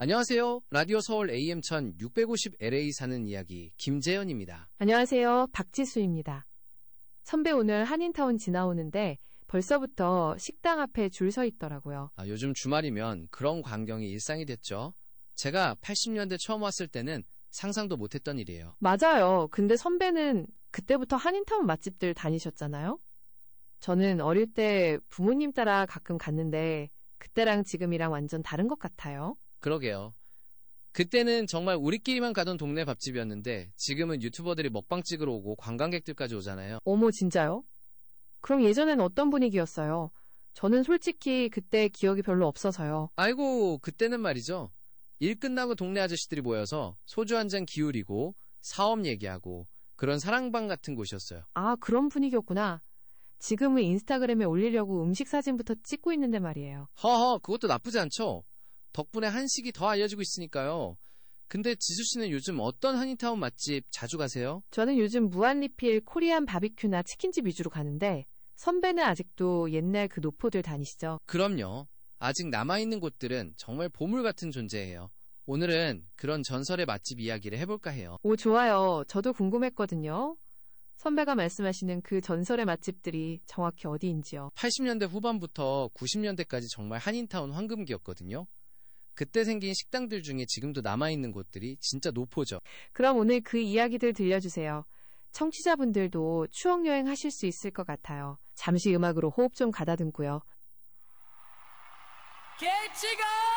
안녕하세요. 라디오 서울 AM 1650LA 사는 이야기 김재현입니다. 안녕하세요. 박지수입니다. 선배 오늘 한인타운 지나오는데 벌써부터 식당 앞에 줄 서 있더라고요. 요즘 주말이면 그런 광경이 일상이 됐죠. 제가 80년대 처음 왔을 때는 상상도 못했던 일이에요. 맞아요. 근데 선배는 그때부터 한인타운 맛집들 다니셨잖아요? 저는 어릴 때 부모님 따라 가끔 갔는데 그때랑 지금이랑 완전 다른 것 같아요. 그러게요. 그때는 정말 우리끼리만 가던 동네 밥집이었는데 지금은 유튜버들이 먹방 찍으러 오고 관광객들까지 오잖아요. 어머, 진짜요? 그럼 예전엔 어떤 분위기였어요? 저는 솔직히 그때 기억이 별로 없어서요. 아이고, 그때는 말이죠. 일 끝나고 동네 아저씨들이 모여서 소주 한 잔 기울이고 사업 얘기하고 그런 사랑방 같은 곳이었어요. 아, 그런 분위기였구나. 지금은 인스타그램에 올리려고 음식 사진부터 찍고 있는데 말이에요. 허허, 그것도 나쁘지 않죠. 덕분에 한식이 더 알려지고 있으니까요. 근데 지수 씨는 요즘 어떤 한인타운 맛집 자주 가세요? 저는 요즘 무한리필 코리안 바비큐나 치킨집 위주로 가는데 선배는 아직도 옛날 그 노포들 다니시죠? 그럼요. 아직 남아있는 곳들은 정말 보물 같은 존재예요. 오늘은 그런 전설의 맛집 이야기를 해볼까 해요. 오, 좋아요. 저도 궁금했거든요. 선배가 말씀하시는 그 전설의 맛집들이 정확히 어디인지요. 80년대 후반부터 90년대까지 정말 한인타운 황금기였거든요. 그때 생긴 식당들 중에 지금도 남아있는 곳들이 진짜 노포죠. 그럼 오늘 그 이야기들 들려주세요. 청취자분들도 추억여행 하실 수 있을 것 같아요. 잠시 음악으로 호흡 좀 가다듬고요. 개치가